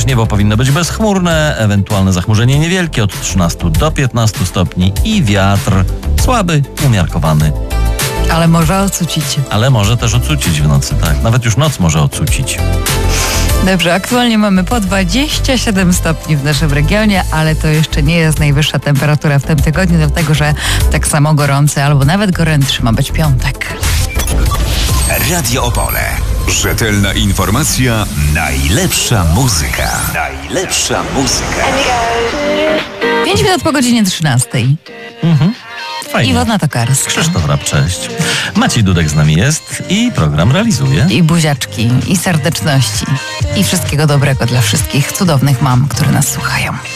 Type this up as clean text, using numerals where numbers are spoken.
Niebo powinno być bezchmurne, ewentualne zachmurzenie niewielkie od 13 do 15 stopni i wiatr słaby, umiarkowany. Ale może ocucić. Ale może też ocucić w nocy, tak. Nawet już noc może ocucić. Dobrze, aktualnie mamy po 27 stopni w naszym regionie, ale to jeszcze nie jest najwyższa temperatura w tym tygodniu, dlatego że tak samo gorący albo nawet gorętszy ma być piątek. Radio Opole. Rzetelna informacja, najlepsza muzyka. Najlepsza muzyka. 5 minut po godzinie 13. Fajnie. Iwona Tokarska. Krzysztof Rap, cześć. Maciej Dudek z nami jest i program realizuje. I buziaczki, i serdeczności, i wszystkiego dobrego dla wszystkich cudownych mam, które nas słuchają.